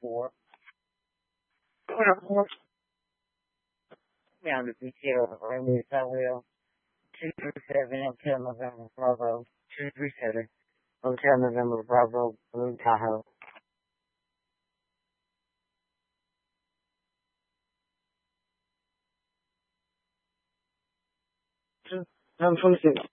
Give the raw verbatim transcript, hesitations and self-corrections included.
four. Down to be zero, Romeo Southwell, two three seven, Hotel November Bravo, two three seven, Hotel November Bravo, Blue Tahoe. Two, I'm twenty-six.